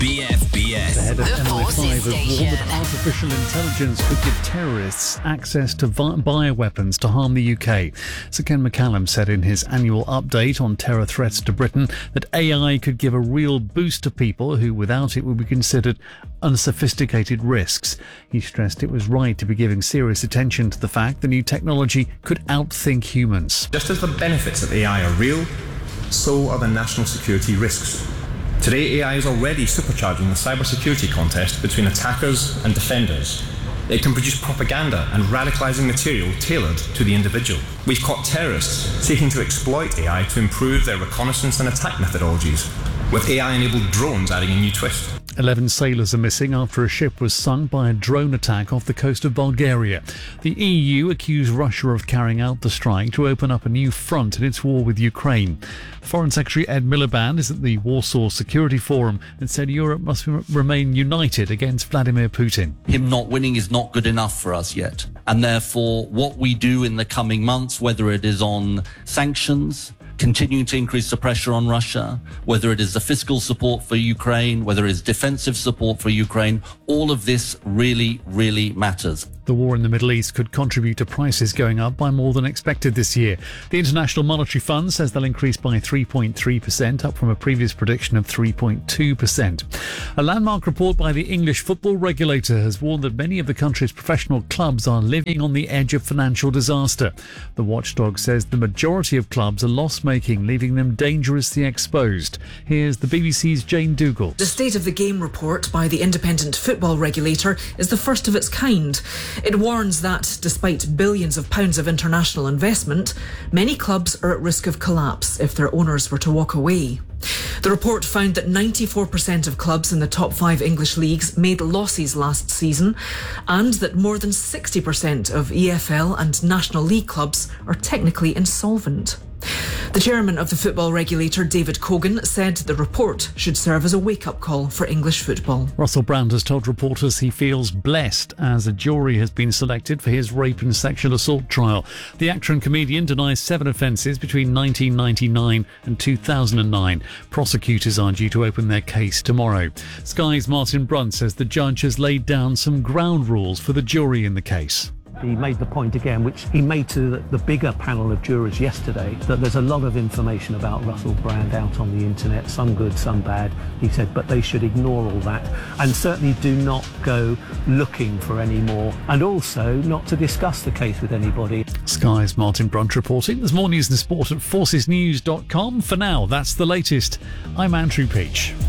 BFBS. The head of The MI5 Forces has warned that Station. artificial intelligence could give terrorists access to bioweapons to harm the UK. Sir Ken McCallum said in his annual update on terror threats to Britain that AI could give a real boost to people who without it would be considered unsophisticated risks. He stressed it was right to be giving serious attention to the fact the new technology could outthink humans. Just as the benefits of AI are real, so are the national security risks. Today, AI is already supercharging the cybersecurity contest between attackers and defenders. It can produce propaganda and radicalising material tailored to the individual. We've caught terrorists seeking to exploit AI to improve their reconnaissance and attack methodologies, with AI-enabled drones adding a new twist. 11 sailors are missing after a ship was sunk by a drone attack off the coast of Bulgaria. The EU accused Russia of carrying out the strike to open up a new front in its war with Ukraine. Foreign Secretary Ed Miliband is at the Warsaw Security Forum and said Europe must remain united against Vladimir Putin. Him not winning is not good enough for us yet. And therefore, what we do in the coming months, whether it is on sanctions, continuing to increase the pressure on Russia, whether it is the fiscal support for Ukraine, whether it is defensive support for Ukraine, all of this really, really matters. The war in the Middle East could contribute to prices going up by more than expected this year. The International Monetary Fund says they'll increase by 3.3%, up from a previous prediction of 3.2%. A landmark report by the English football regulator has warned that many of the country's professional clubs are living on the edge of financial disaster. The watchdog says the majority of clubs are loss-making, leaving them dangerously exposed. Here's the BBC's Jane Dougal. The State of the Game report by the independent football regulator is the first of its kind. It warns that, despite billions of pounds of international investment, many clubs are at risk of collapse if their owners were to walk away. The report found that 94% of clubs in the top 5 English leagues made losses last season, and that more than 60% of EFL and National League clubs are technically insolvent. The chairman of the football regulator, David Cogan, said the report should serve as a wake-up call for English football. Russell Brand has told reporters he feels blessed as a jury has been selected for his rape and sexual assault trial. The actor and comedian denies 7 offences between 1999 and 2009. Prosecutors are due to open their case tomorrow. Sky's Martin Brunt says the judge has laid down some ground rules for the jury in the case. He made the point again, which he made to the bigger panel of jurors yesterday, that there's a lot of information about Russell Brand out on the internet, some good, some bad. He said, but they should ignore all that and certainly do not go looking for any more, and also not to discuss the case with anybody. Sky's Martin Brunt reporting. There's more news and sport at forcesnews.com. For now, that's the latest. I'm Andrew Peach.